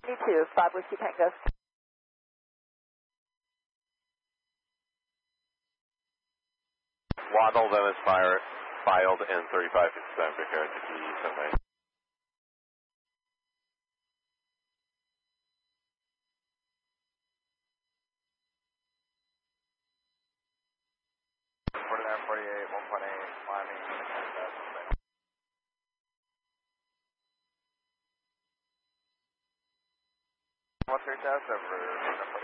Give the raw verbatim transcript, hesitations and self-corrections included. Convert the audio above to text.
two, five Whiskey Tango. Waddle then is fire, filed in thirty-five fifty-seven, prepared to be seven. forty-nine forty-eight, one point eight, climbing, one three test over